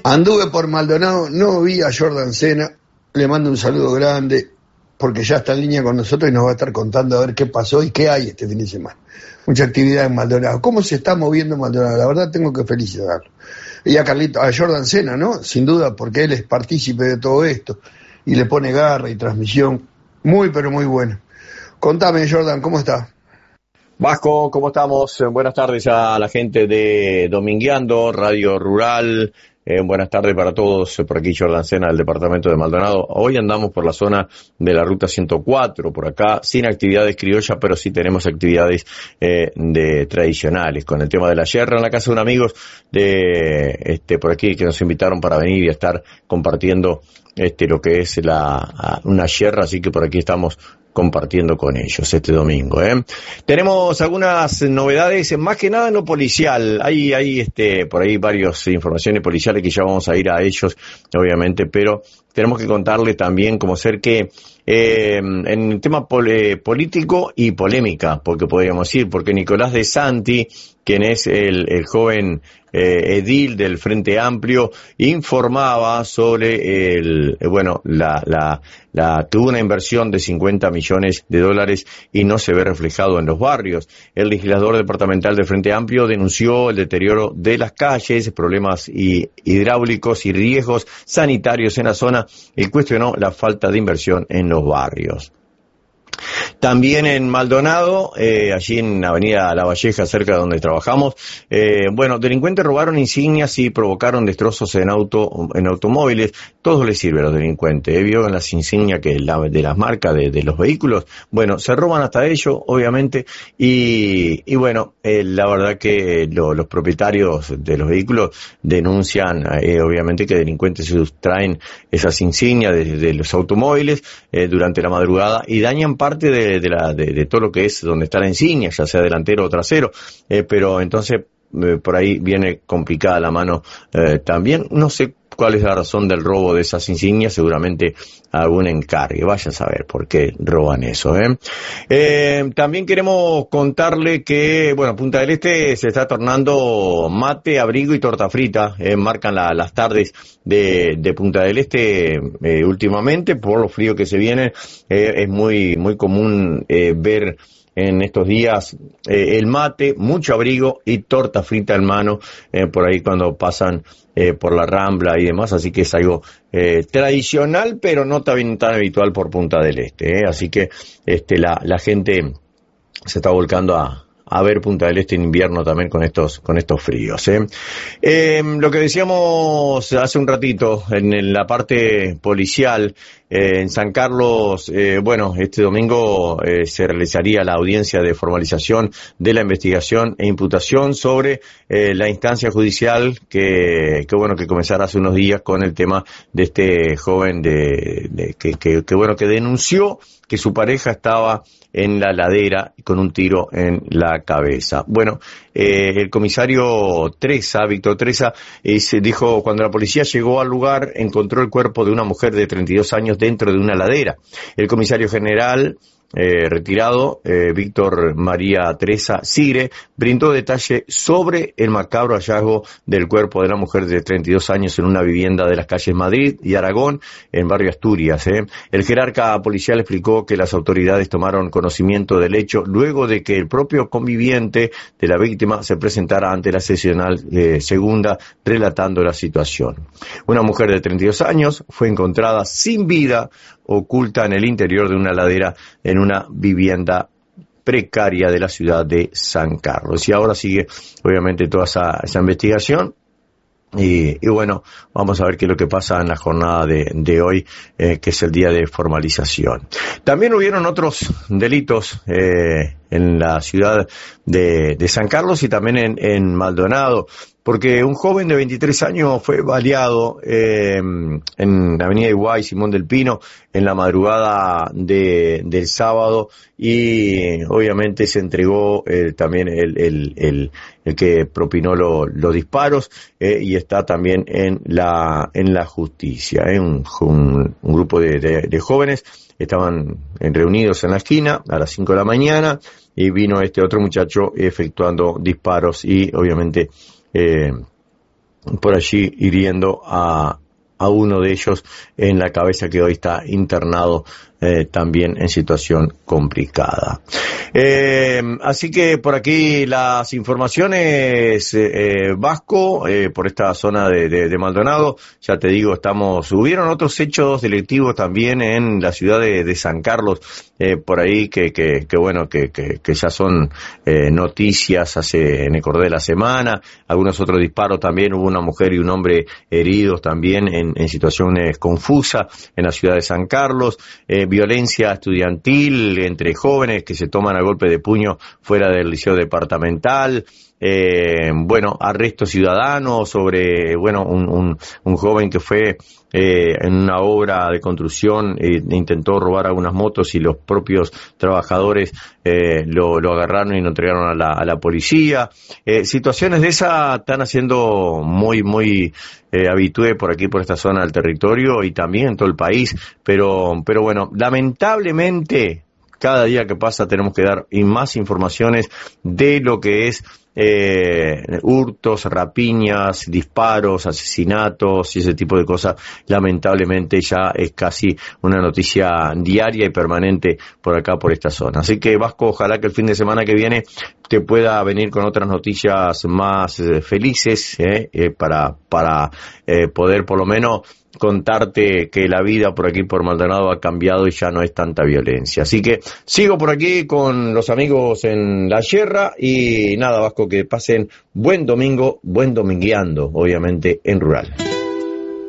Anduve por Maldonado, no vi a Jordan Sena, le mando un saludo grande, porque ya está en línea con nosotros y nos va a estar contando a ver qué pasó y qué hay este fin de semana. Mucha actividad en Maldonado. ¿Cómo se está moviendo Maldonado? La verdad tengo que felicitarlo. Y a a Jordan Sena, ¿no? Sin duda, porque él es partícipe de todo esto y le pone garra y transmisión muy, pero muy buena. Contame, Jordan, ¿cómo está? Vasco, ¿cómo estamos? Buenas tardes a la gente de Domingueando, Radio Rural. Buenas tardes para todos. Por aquí Jordan Sena del departamento de Maldonado. Hoy andamos por la zona de la ruta 104, por acá, sin actividades criollas, pero sí tenemos actividades de tradicionales, con el tema de la yerra en la casa de un amigo de por aquí que nos invitaron para venir y estar compartiendo lo que es una yerra, así que por aquí estamos compartiendo con ellos este domingo. Tenemos algunas novedades, más que nada en lo policial. Hay por ahí varias informaciones policiales que ya vamos a ir a ellos, obviamente, pero tenemos que contarle también como ser que en el tema político y polémica, porque podríamos decir, porque Nicolás de Santi, quien es el joven edil del Frente Amplio, informaba sobre que hubo una inversión de $50 millones y no se ve reflejado en los barrios. El legislador departamental del Frente Amplio denunció el deterioro de las calles, problemas hidráulicos y riesgos sanitarios en la zona y cuestionó la falta de inversión en los barrios. También en Maldonado, allí en Avenida La Valleja, cerca de donde trabajamos, delincuentes robaron insignias y provocaron destrozos en automóviles. Todo les sirve a los delincuentes. Vieron las insignias de las marcas de los vehículos. Bueno, se roban hasta ellos, obviamente, y la verdad que los propietarios de los vehículos denuncian, obviamente, que delincuentes se sustraen esas insignias de los automóviles durante la madrugada y dañan parte de todo lo que es donde está la insignia, ya sea delantero o trasero, pero entonces por ahí viene complicada la mano también. No sé cuál es la razón del robo de esas insignias, seguramente algún encargue, vaya a saber por qué roban eso. También queremos contarle que, Punta del Este se está tornando mate, abrigo y torta frita, marcan las tardes de Punta del Este últimamente, por lo frío que se viene, es muy, muy común ver en estos días el mate, mucho abrigo y torta frita en mano, por ahí cuando pasan por la Rambla y demás, así que es algo tradicional, pero no tan habitual por Punta del Este, así que la gente se está volcando a ver Punta del Este en invierno también con estos fríos. Lo que decíamos hace un ratito en la parte policial, en San Carlos, este domingo se realizaría la audiencia de formalización de la investigación e imputación sobre la instancia judicial que comenzara hace unos días con el tema de este joven que denunció que su pareja estaba en la ladera con un tiro en la cabeza. El comisario Víctor Tresa, dijo, cuando la policía llegó al lugar, encontró el cuerpo de una mujer de 32 años dentro de una ladera. El comisario general retirado, Víctor María Tresa Sigre, brindó detalle sobre el macabro hallazgo del cuerpo de la mujer de 32 años en una vivienda de las calles Madrid y Aragón, en barrio Asturias. El jerarca policial explicó que las autoridades tomaron conocimiento del hecho luego de que el propio conviviente de la víctima se presentara ante la seccional segunda relatando la situación. Una mujer de 32 años fue encontrada sin vida, oculta en el interior de una ladera en una vivienda precaria de la ciudad de San Carlos. Y ahora sigue, obviamente, toda esa investigación. Y vamos a ver qué es lo que pasa en la jornada de hoy, que es el día de formalización. También hubieron otros delitos en la ciudad de San Carlos y también en Maldonado, porque un joven de 23 años fue baleado en la avenida Iguay, Simón del Pino, en la madrugada del sábado, y obviamente se entregó también el que propinó los disparos, y está también en la justicia. Un grupo de jóvenes estaban reunidos en la esquina a las 5 de la mañana y vino este otro muchacho efectuando disparos y obviamente por allí hiriendo a uno de ellos en la cabeza, que hoy está internado también en situación complicada. Así que por aquí las informaciones, Vasco, por esta zona de Maldonado. Ya te digo, hubieron otros hechos delictivos también en la ciudad de San Carlos, por ahí que ya son noticias en el cordón de la semana. Algunos otros disparos también, hubo una mujer y un hombre heridos también en situaciones confusas en la ciudad de San Carlos. Violencia estudiantil entre jóvenes que se toman a golpe de puño fuera del liceo departamental. Arresto ciudadano sobre, un joven que fue en una obra de construcción, intentó robar algunas motos y los propios trabajadores lo agarraron y lo entregaron a la policía. Situaciones de esas están haciendo muy habitué por aquí, por esta zona del territorio y también en todo el país, pero bueno, lamentablemente cada día que pasa tenemos que dar más informaciones de lo que es hurtos, rapiñas, disparos, asesinatos y ese tipo de cosas. Lamentablemente ya es casi una noticia diaria y permanente por acá, por esta zona. Así que, Vasco, ojalá que el fin de semana que viene te pueda venir con otras noticias más felices, para poder por lo menos contarte que la vida por aquí por Maldonado ha cambiado y ya no es tanta violencia. Así que sigo por aquí con los amigos en la Sierra y nada, Vasco, que pasen buen domingo, buen domingueando, obviamente en Rural.